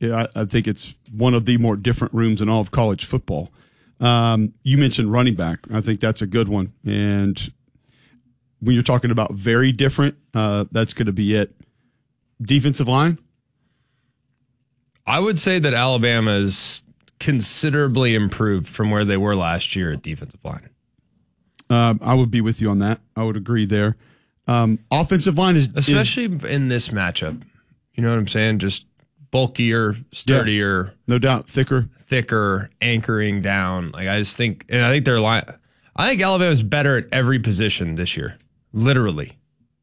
I think it's one of the more different rooms in all of college football. You mentioned running back. I think that's a good one. And when you're talking about very different, that's going to be it. Defensive line? I would say that Alabama is considerably improved from where they were last year at defensive line. I would be with you on that. I would agree there. Offensive line is... Especially in this matchup. You know what I'm saying? Just bulkier, sturdier. Yeah, no doubt. Thicker, anchoring down. Like, I just think... And I think their line... I think Alabama's better at every position this year. Literally.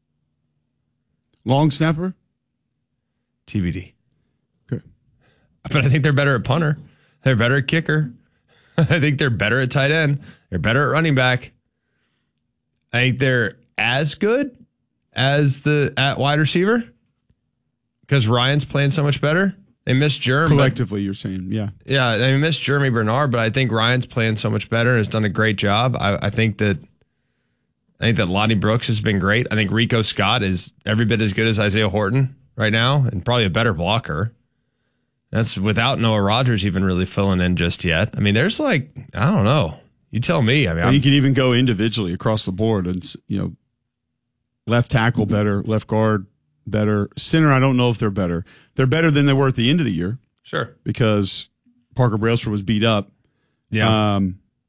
Long snapper? TBD. Okay. But I think they're better at punter. They're better at kicker. I think they're better at tight end. They're better at running back. I think they're as good as at wide receiver because Ryan's playing so much better. They missed Jeremy. Collectively, you're saying, yeah. Yeah, they missed Jeremy Bernard, but I think Ryan's playing so much better and has done a great job. I think that Lonnie Brooks has been great. I think Rico Scott is every bit as good as Isaiah Horton right now and probably a better blocker. That's without Noah Rogers even really filling in just yet. I mean, there's I don't know. You tell me. I mean, you can even go individually across the board and, left tackle better, left guard better. Center, I don't know if they're better. They're better than they were at the end of the year. Sure. Because Parker Brailsford was beat up. Yeah.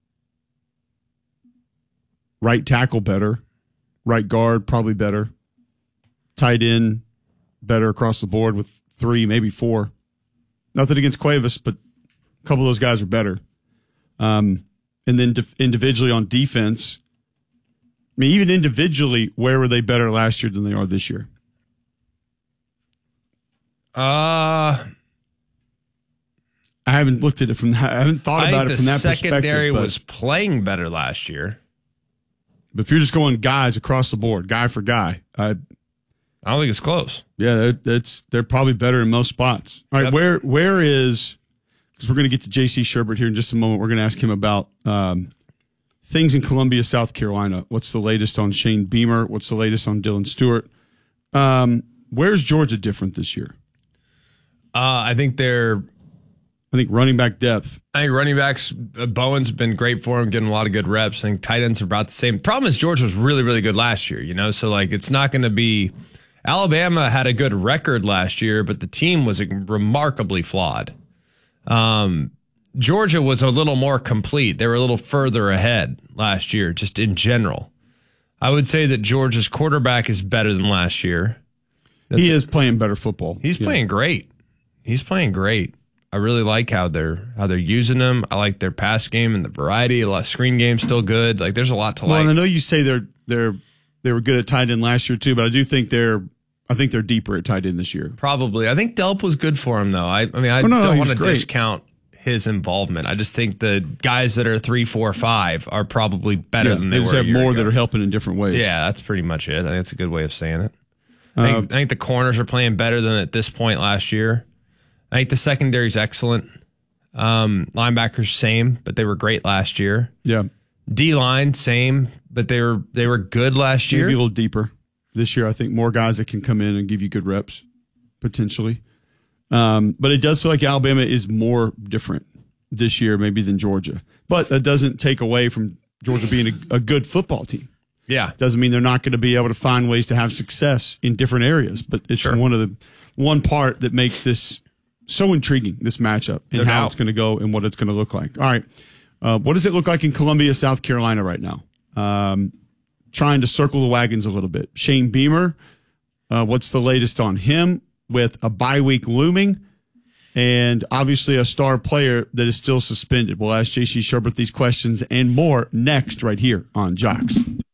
Right tackle better. Right guard probably better. Tight end better across the board with 3, maybe 4. Nothing against Cuevas, but a couple of those guys are better. And then individually on defense, I mean, even individually, where were they better last year than they are this year? I haven't looked at it from that. I haven't thought about it from that perspective. The secondary was playing better last year. But if you're just going guys across the board, guy for guy, I don't think it's close. Yeah, they're probably better in most spots. All right, where is, because we're going to get to J.C. Sherbert here in just a moment. We're going to ask him about things in Columbia, South Carolina. What's the latest on Shane Beamer? What's the latest on Dylan Stewart? Where's Georgia different this year? I think running back depth. I think running backs, Bowen's been great for him, getting a lot of good reps. I think tight ends are about the same. Problem is Georgia was really, really good last year, so it's not going to be. Alabama had a good record last year, but the team was remarkably flawed. Georgia was a little more complete. They were a little further ahead last year, just in general. I would say that Georgia's quarterback is better than last year. He is playing better football. He's playing great. He's playing great. I really like how they're using him. I like their pass game and the variety. A lot of screen game still good. There's a lot to like. Well, I know you say they were good at tight end last year too, but I do think they're deeper at tight end this year. Probably. I think Delp was good for him though. I don't want to discount his involvement. I just think the guys that are 3, 4, 5 are probably better than they were. They just have more that are helping in different ways. Yeah, that's pretty much it. I think that's a good way of saying it. I think the corners are playing better than at this point last year. I think the secondary's excellent. Linebackers same, but they were great last year. Yeah. D-line same, but they were good last year. Maybe a little deeper this year. I think more guys that can come in and give you good reps potentially. But it does feel like Alabama is more different this year maybe than Georgia. But that doesn't take away from Georgia being a good football team. Yeah. Doesn't mean they're not going to be able to find ways to have success in different areas. But it's one part that makes this so intriguing, this matchup, and how it's going to go and what it's going to look like. All right. What does it look like in Columbia, South Carolina right now? Trying to circle the wagons a little bit. Shane Beamer, what's the latest on him with a bye week looming and obviously a star player that is still suspended? We'll ask J.C. Sherbert these questions and more next right here on Jocks.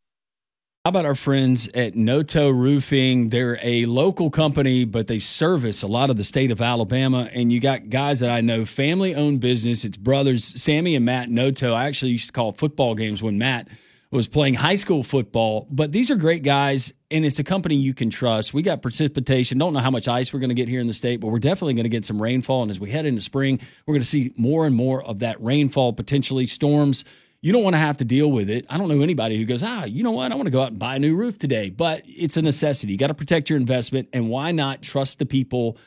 How about our friends at Noto Roofing? They're a local company, but they service a lot of the state of Alabama. And you got guys that I know, family-owned business. It's brothers, Sammy and Matt Noto. I actually used to call football games when Matt was playing high school football. But these are great guys, and it's a company you can trust. We got precipitation. Don't know how much ice we're going to get here in the state, but we're definitely going to get some rainfall. And as we head into spring, we're going to see more and more of that rainfall, potentially storms. You don't want to have to deal with it. I don't know anybody who goes, you know what? I want to go out and buy a new roof today. But it's a necessity. You got to protect your investment. And why not trust the people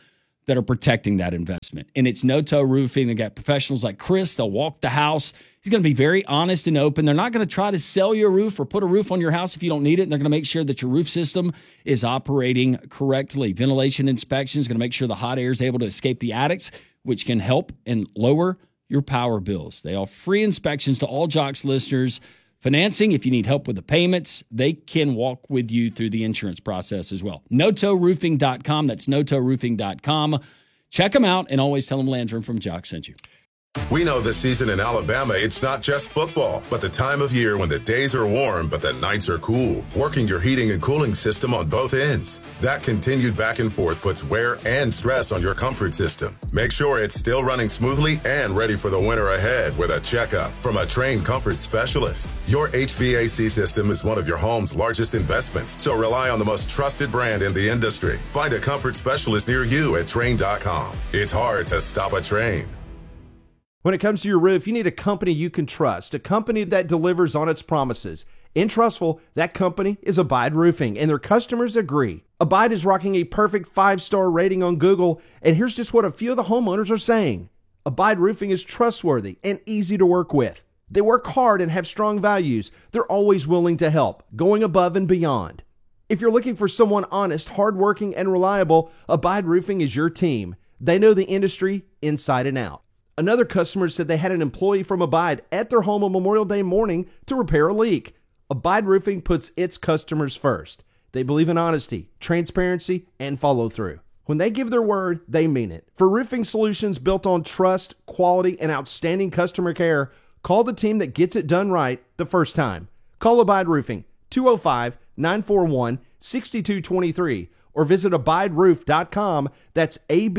that are protecting that investment. And it's No-Toe Roofing. They got professionals like Chris. They'll walk the house. He's going to be very honest and open. They're not going to try to sell you a roof or put a roof on your house if you don't need it. And they're going to make sure that your roof system is operating correctly. Ventilation inspection is going to make sure the hot air is able to escape the attics, which can help and lower your power bills. They offer free inspections to all Jocks listeners. Financing, if you need help with the payments, they can walk with you through the insurance process as well. NoToeRoofing.com. That's NoToeRoofing.com. Check them out and always tell them Landrum from Jocks sent you. We know this season in Alabama, it's not just football, but the time of year when the days are warm, but the nights are cool. Working your heating and cooling system on both ends. That continued back and forth puts wear and stress on your comfort system. Make sure it's still running smoothly and ready for the winter ahead with a checkup from a trained comfort specialist. Your HVAC system is one of your home's largest investments, so rely on the most trusted brand in the industry. Find a comfort specialist near you at Trane.com. It's hard to stop a Trane. When it comes to your roof, you need a company you can trust, a company that delivers on its promises. In Trustful, that company is Abide Roofing, and their customers agree. Abide is rocking a perfect 5-star rating on Google, and here's just what a few of the homeowners are saying. Abide Roofing is trustworthy and easy to work with. They work hard and have strong values. They're always willing to help, going above and beyond. If you're looking for someone honest, hardworking, and reliable, Abide Roofing is your team. They know the industry inside and out. Another customer said they had an employee from Abide at their home on Memorial Day morning to repair a leak. Abide Roofing puts its customers first. They believe in honesty, transparency, and follow-through. When they give their word, they mean it. For roofing solutions built on trust, quality, and outstanding customer care, call the team that gets it done right the first time. Call Abide Roofing, 205-941-6223, or visit abideroof.com. That's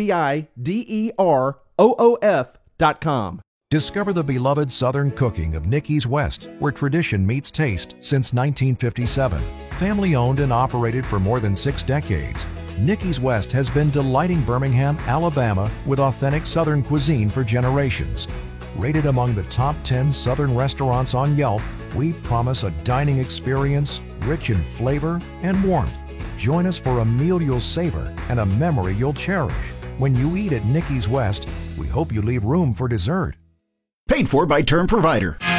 ABIDEROOF.com. Discover the beloved Southern cooking of Nicky's West, where tradition meets taste since 1957. Family owned and operated for more than 6 decades, Nicky's West has been delighting Birmingham, Alabama with authentic Southern cuisine for generations. Rated among the top 10 Southern restaurants on Yelp, we promise a dining experience rich in flavor and warmth. Join us for a meal you'll savor and a memory you'll cherish. When you eat at Nicky's West, we hope you leave room for dessert. Paid for by Term Provider.